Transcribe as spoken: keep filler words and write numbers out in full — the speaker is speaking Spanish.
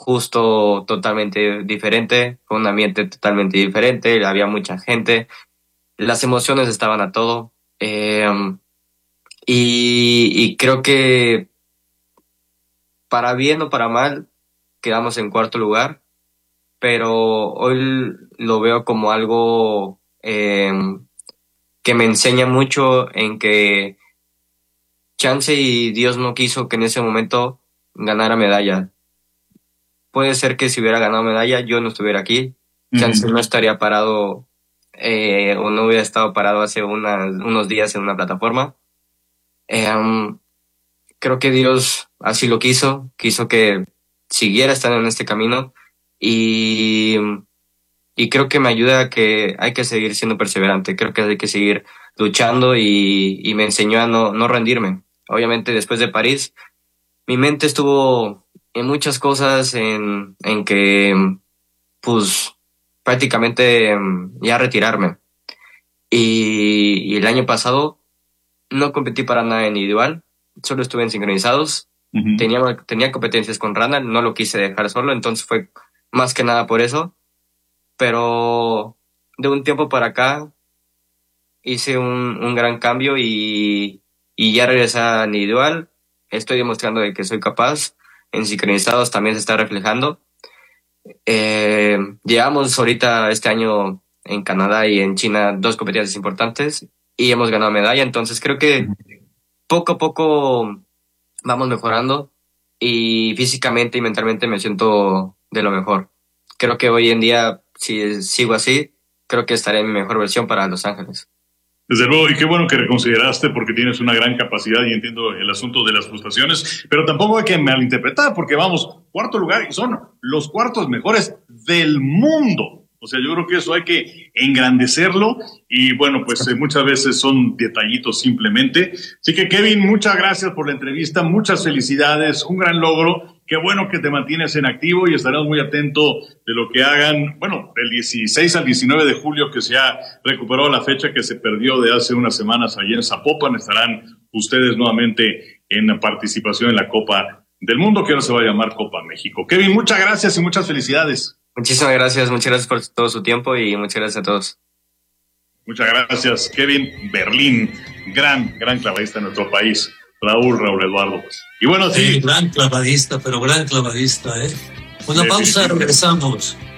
justo totalmente diferente, fue un ambiente totalmente diferente, había mucha gente, las emociones estaban a todo. Eh, y, y creo que para bien o para mal quedamos en cuarto lugar, pero hoy lo veo como algo eh, que me enseña mucho en que chance y Dios no quiso que en ese momento ganara medalla. Puede ser que si hubiera ganado medalla yo no estuviera aquí, chance Ujú. no estaría parado eh, o no hubiera estado parado hace una- unos días en una plataforma. Eh, um, Creo que Dios así lo quiso, quiso que siguiera estando en este camino y, y creo que me ayuda a que hay que seguir siendo perseverante, creo que hay que seguir luchando y, y me enseñó a no, no rendirme. Obviamente después de París, mi mente estuvo en muchas cosas, en, en que pues prácticamente mm, ya retirarme. Y, y el año pasado no competí para nada individual, solo estuve en sincronizados. Ujú. Tenía, tenía competencias con Randall, no lo quise dejar solo, entonces fue más que nada por eso. Pero de un tiempo para acá hice un, un gran cambio y, y ya regresé a individual. Estoy demostrando de que soy capaz. En sincronizados también se está reflejando. Eh, Llevamos ahorita este año en Canadá y en China dos competencias importantes y hemos ganado medalla, entonces creo que poco a poco vamos mejorando y físicamente y mentalmente me siento de lo mejor. Creo que hoy en día, si sigo así, creo que estaré en mi mejor versión para Los Ángeles. Desde luego, y qué bueno que reconsideraste porque tienes una gran capacidad y entiendo el asunto de las frustraciones, pero tampoco hay que malinterpretar porque vamos, cuarto lugar y son los cuartos mejores del mundo. O sea, yo creo que eso hay que engrandecerlo y bueno, pues eh, muchas veces son detallitos simplemente. Así que Kevin, muchas gracias por la entrevista, muchas felicidades, un gran logro. Qué bueno que te mantienes en activo y estaremos muy atentos de lo que hagan, bueno, del dieciséis al diecinueve de julio que se ha recuperado la fecha que se perdió de hace unas semanas allí en Zapopan. Estarán ustedes nuevamente en participación en la Copa del Mundo, que ahora se va a llamar Copa México. Kevin, muchas gracias y muchas felicidades. Muchísimas gracias, muchas gracias por todo su tiempo y muchas gracias a todos. Muchas gracias, Kevin Berlín, gran, gran clavadista en nuestro país. Raúl, Raúl Eduardo. Y bueno, sí. Sí, gran clavadista, pero gran clavadista, ¿eh? Una Sí, pausa, sí, sí. regresamos.